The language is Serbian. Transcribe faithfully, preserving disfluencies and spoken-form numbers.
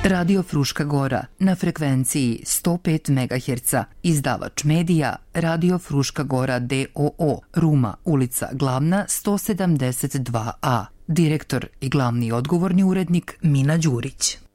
Radio Fruška Gora na frekvenciji sto pet megaherca, izdavač medija Radio Fruška Gora d o o, Ruma, ulica Glavna sto sedamdeset dva a. Direktor i glavni odgovorni urednik Mina Đurić.